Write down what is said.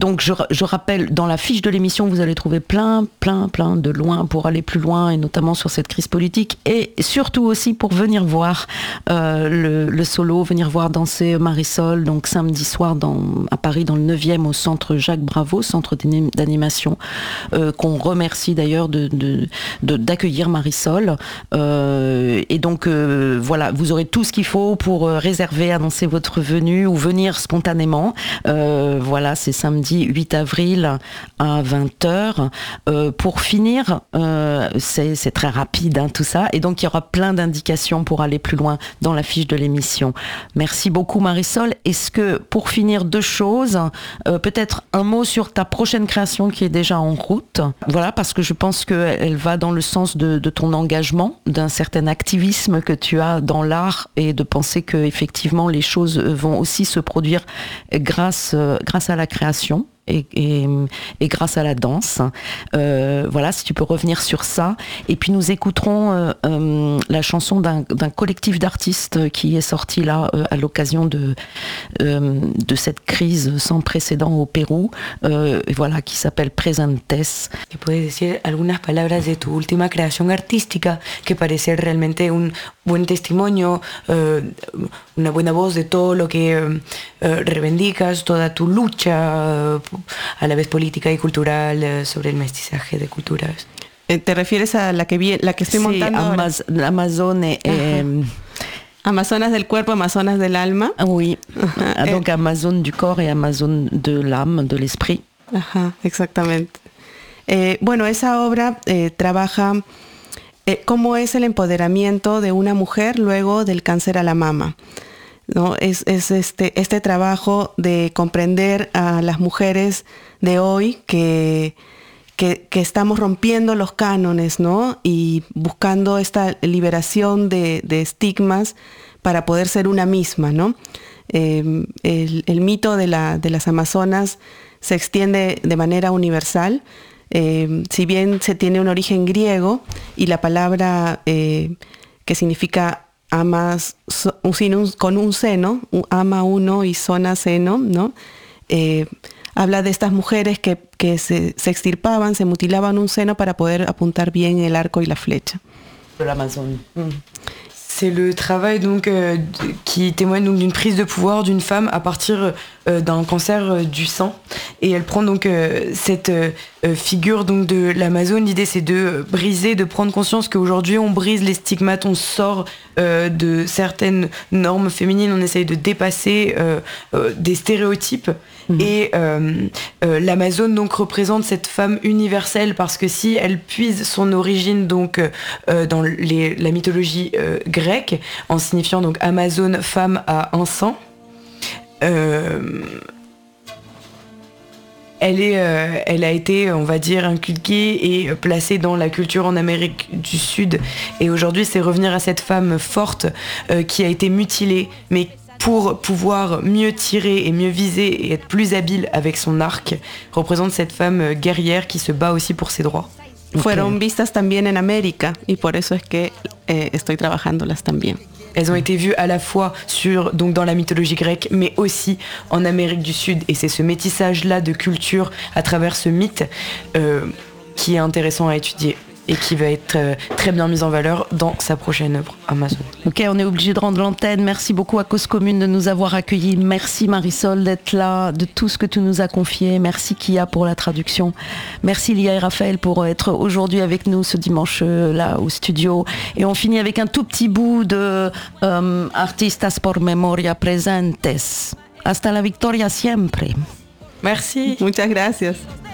Donc je rappelle, dans la fiche de l'émission, vous allez trouver plein de loin pour aller plus loin, et notamment sur cette crise politique, et surtout aussi pour venir voir le solo, venir voir danser Marisol, donc samedi soir à Paris, dans le 9e, au centre Jacques Bravo, centre d'animation, qu'on remercie d'ailleurs d'accueillir Marisol. Et donc voilà, vous aurez tout ce qu'il faut pour réserver, annoncer votre venue ou venir spontanément. Voilà, c'est samedi 8 avril à 20h. Pour finir, c'est très rapide tout ça, et donc il y aura plein d'indications pour aller plus loin dans la fiche de l'émission. Merci beaucoup Marisol. Est-ce que, pour finir, 2 choses, peut-être un mot sur ta prochaine création qui est déjà en route, voilà, parce que je pense qu'elle va dans le sens de ton engagement, d'un certain activisme que tu as dans l'art, et de penser que effectivement les choses vont aussi se produire grâce à la création. Et grâce à la danse. Voilà, si tu peux revenir sur ça. Et puis nous écouterons la chanson d'un collectif d'artistes qui est sorti là à l'occasion de cette crise sans précédent au Pérou, voilà, qui s'appelle Presentes. ¿Me puedes decir algunas palabras de tu última creación artística que parece realmente un buen testimonio, una buena voz de todo lo que reivindicas, toda tu lucha a la vez política y cultural sobre el mestizaje de culturas? ¿Te refieres a la que estoy montando? Sí, Amazone. Amazonas del cuerpo, Amazonas del alma. Oui, donc Amazone du corps et Amazone de l'âme, de l'esprit. Ajá, exactamente. Bueno, esa obra trabaja cómo es el empoderamiento de una mujer luego del cáncer a la mama, ¿no? Es este trabajo de comprender a las mujeres de hoy que estamos rompiendo los cánones, ¿no? Y buscando esta liberación de estigmas para poder ser una misma, ¿no? El mito de las Amazonas se extiende de manera universal. Si bien se tiene un origen griego, y la palabra que significa amas con un seno, ama uno y zona seno, ¿no? Habla de estas mujeres que se extirpaban, se mutilaban un seno para poder apuntar bien el arco y la flecha. De l'Amazone. C'est le travail donc qui témoigne donc d'une prise de pouvoir d'une femme à partir d'un cancer du sang, et elle prend donc cette figure donc de l'Amazone. L'idée c'est de briser, de prendre conscience qu'aujourd'hui on brise les stigmates, on sort de certaines normes féminines, on essaye de dépasser des stéréotypes. Et l'Amazone donc représente cette femme universelle, parce que si elle puise son origine donc dans la mythologie grecque, en signifiant donc Amazone, femme à un sang, elle a été, on va dire, inculquée et placée dans la culture en Amérique du Sud. Et aujourd'hui, c'est revenir à cette femme forte qui a été mutilée, mais pour pouvoir mieux tirer et mieux viser et être plus habile avec son arc, représente cette femme guerrière qui se bat aussi pour ses droits. Fueron vistas también en América, y por eso es que estoy trabajándolas también. Elles ont été vues à la fois donc dans la mythologie grecque, mais aussi en Amérique du Sud. Et c'est ce métissage-là de culture à travers ce mythe qui est intéressant à étudier et qui va être très bien mise en valeur dans sa prochaine œuvre, Amazone. Ok, on est obligé de rendre l'antenne. Merci beaucoup à Cause Commune de nous avoir accueillis. Merci Marisol d'être là, de tout ce que tu nous as confié. Merci Kia pour la traduction. Merci Lia et Raphaël pour être aujourd'hui avec nous ce dimanche là au studio. Et on finit avec un tout petit bout de Artistas por Memoria Presentes. Hasta la victoria siempre. Merci. Muchas gracias.